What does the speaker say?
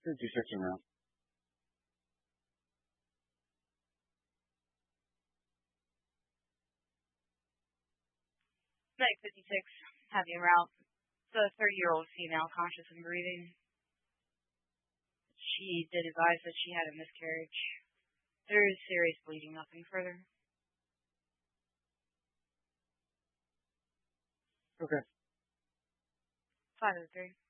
do searching now. Night 56, having en route. The 30-year-old female, conscious and breathing. She did advise that she had a miscarriage. There is serious bleeding, nothing further. Okay. 503.